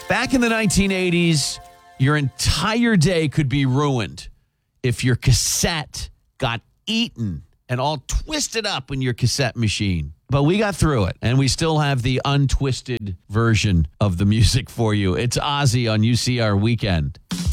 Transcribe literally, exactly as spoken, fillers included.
Back in the nineteen eighties, your entire day could be ruined if your cassette got eaten and all twisted up in your cassette machine. But we got through it, and we still have the untwisted version of the music for you. It's Ozzy on U C R Weekend.